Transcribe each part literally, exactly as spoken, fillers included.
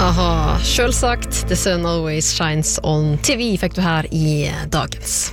Haha, selvsagt, The Sun Always Shines on T V fikk du her i dagens.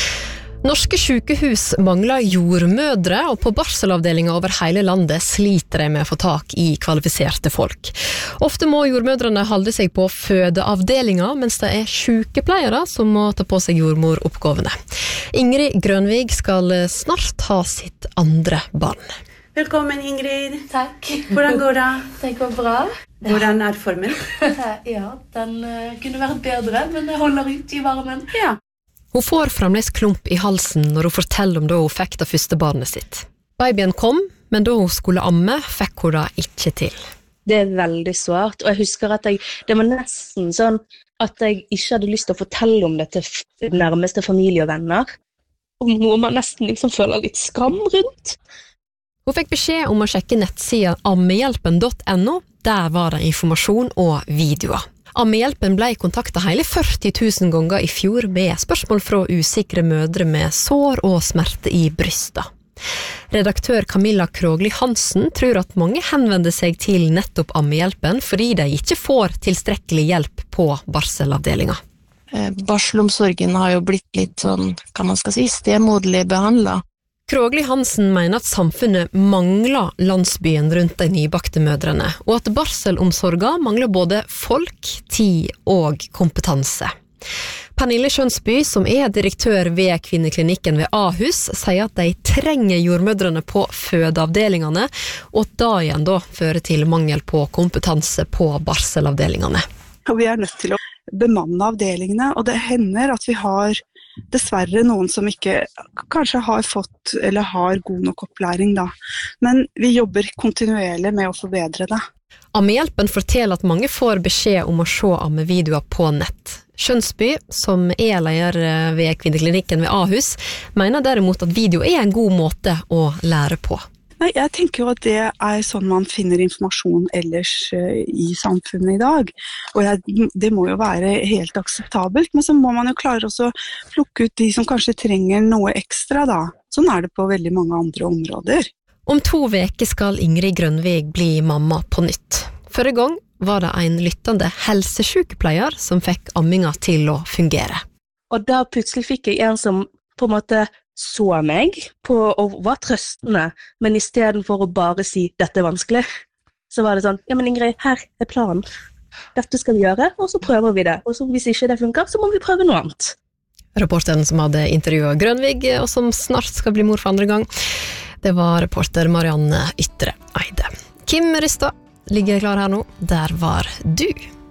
Norske sykehus mangler jordmødre, og på barselavdelinger over hele landet sliter de med å få tak i kvalifiserte folk. Ofte må jordmødrene holde seg på fødeavdelinger, mens det er sykepleiere som må ta på seg jordmoroppgavene. Ingrid Grønvig skal snart ha sitt andre barn. Velkommen, Ingrid. Takk. Hvordan går det? Det går bra. Hvordan er formen? Ja, den uh, kunne vært bedre, men jeg holder ut i varmen. Ja. Hun får fremdeles klump i halsen når hun forteller om da hun fikk det første barnet sitt. Babyen kom, men da hun skulle amme, fikk hun det ikke til. Det er veldig svart, og jeg husker at jeg, det var nesten sånn at jeg ikke hadde lyst til å fortelle om det til nærmeste familie og venner. Og noe man nesten liksom føler litt skam rundt. Hun fikk beskjed om å sjekke nettsida ammehjelpen punktum no. Der var det informasjon og videoer. Ammehjelpen ble kontaktet hele førti tusen ganger i fjor med spørsmål fra usikre mødre med sår og smerte i brystet. Redaktør Camilla Krogli Hansen tror at mange henvender seg til nettopp Ammehjelpen fordi de ikke får tilstrekkelig hjelp på barselavdelinga. Barselomsorgen har jo blitt litt sånn, kan man skal si, stemoderlig behandlet. Krogli Hansen mener at samfunnet mangler landsbyen rundt de nybakte mødrene, og at barselomsorga mangler både folk, tid og kompetanse. Pernille Skjønsby, som er direktør ved kvinneklinikken ved Ahus, sier at de trenger jordmødrene på fødeavdelingene, og at da igjen da fører til mangel på kompetanse på barselavdelingene. Og vi er nødt til å bemanne avdelingene, og det hender at vi har dessverre noen som ikke kanskje har fått eller har god nok opplæring da. Men vi jobber kontinuerlig med å forbedre det. Ammehjelpen forteller at mange får beskjed om å se ammevideoer på nett. Skjønsby, som er leder ved kvinneklinikken ved Ahus, mener derimot at video er en god måte å lære på. Nei, jeg tenker jo at det er sånn man finner informasjon ellers i samfunnet i dag. Og jeg, det må jo være helt akseptabelt, men så må man jo klare også å plukke ut de som kanskje trenger noe ekstra da. Sånn er det på veldig mange andre områder. Om to veker skal Ingrid Grønvig bli mamma på nytt. Forrige gang var det en lyttende helsesykepleier som fikk amminga til å fungere. Og da plutselig fikk jeg en som på en måte så meg på og var trøstende, men i stedet for å bare si dette er vanskelig, så var det sånn, ja men Ingrid, her er planen. Dette skal vi gjøre, og så prøver vi det. Og så hvis ikke det funker, så må vi prøve noe annet. Reporteren som hadde intervjuet Grønvig, og som snart skal bli mor for andre gang, det var reporter Marianne Ytre Eide. Kim Rystad ligger klar her nå. Der var du.